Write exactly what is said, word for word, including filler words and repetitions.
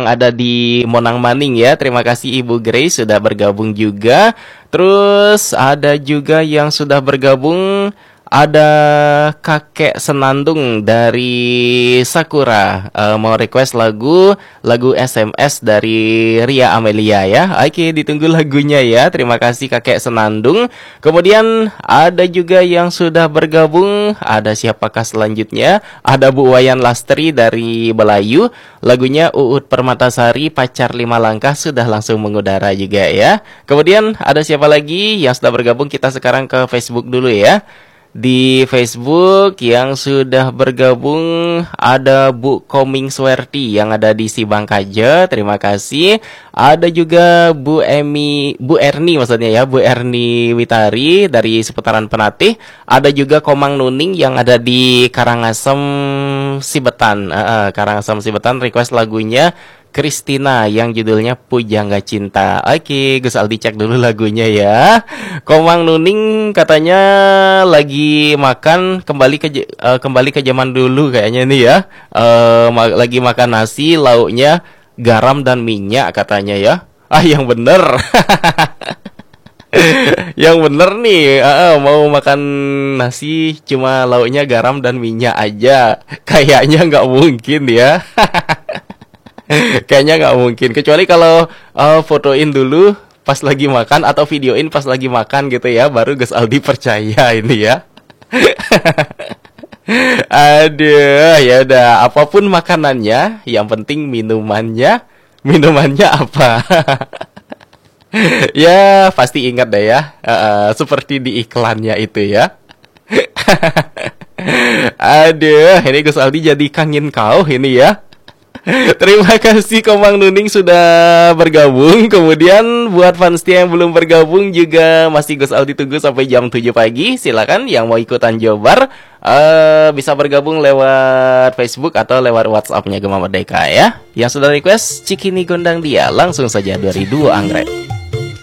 yang ada di Monang Maning ya. Terima kasih Ibu Grace sudah bergabung juga. Terus ada juga yang sudah bergabung. Ada kakek Senandung dari Sakura, uh, mau request lagu lagu S M S dari Ria Amelia ya. Oke, ditunggu lagunya ya. Terima kasih kakek Senandung. Kemudian ada juga yang sudah bergabung. Ada siapakah selanjutnya? Ada Bu Wayan Lastri dari Belayu. Lagunya Uut Permatasari Pacar Lima Langkah sudah langsung mengudara juga ya. Kemudian ada siapa lagi yang sudah bergabung? Kita sekarang ke Facebook dulu ya. Di Facebook yang sudah bergabung ada Bu Koming Swerti yang ada di Sibangkaja, terima kasih. Ada juga Bu Emi, Bu Erni maksudnya ya, Bu Erni Witari dari seputaran Penatih. Ada juga Komang Nuning yang ada di Karangasem Sibetan. Uh, Karangasem Sibetan request lagunya Kristina yang judulnya Pujangga Cinta. Oke, Gus Aldi cek dulu lagunya ya. Komang Nuning katanya lagi makan kembali ke uh, kembali ke zaman dulu kayaknya nih ya. Uh, ma lagi makan nasi, lauknya garam dan minyak katanya ya. Ah, yang bener. Yang bener nih, uh, mau makan nasi cuma lauknya garam dan minyak aja. Kayaknya nggak mungkin ya. Kayaknya nggak mungkin, kecuali kalau uh, fotoin dulu pas lagi makan atau videoin pas lagi makan gitu ya, baru Gus Aldi percaya ini ya. Aduh, ya udah, apapun makanannya, yang penting minumannya, minumannya apa? Ya pasti ingat deh ya, uh, seperti di iklannya itu ya. Aduh, ini Gus Aldi jadi kangen kau ini ya. Terima kasih Komang Nuning sudah bergabung. Kemudian buat fans yang belum bergabung juga masih Gus Aldi tunggu sampai jam tujuh pagi. Silakan yang mau ikutan Jobar uh, bisa bergabung lewat Facebook atau lewat WhatsApp-nya Gema Merdeka ya. Yang sudah request Cikini Gondang Dia, langsung saja dari Duo Anggrek.